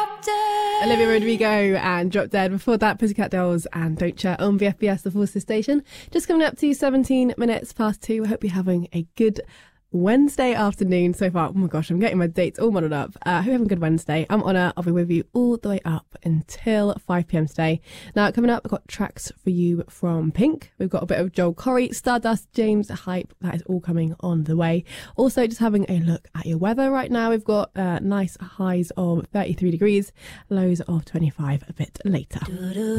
Olivia Rodrigo and Drop Dead. Before that, Pussycat Dolls and Don't Chat on VFBS, the Forces Station. Just coming up to 17 minutes past 2. I hope you're having a good Wednesday afternoon so far. Oh my gosh, I'm getting my dates all muddled up. Hope you're having a good Wednesday. I'm Honor. I'll be with you all the way up until 5 p.m. today. Now, coming up, I've got tracks for you from Pink. We've got a bit of Joel Corey, Stardust, James Hype. That is all coming on the way. Also, just having a look at your weather right now. We've got nice highs of 33 degrees, lows of 25 a bit later.